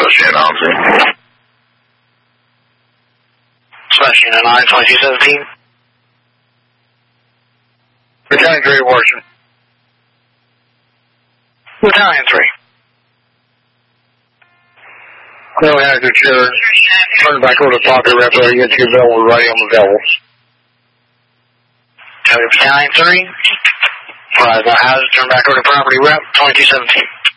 associate officer. Special Unit 9, 2217. Battalion 3, Washington. Battalion 3. No hazard, sure. Turn back over to property rep, or you get your bill with right on the devils. Battalion 3. Rise by hazard, turn back over to property rep, 2217.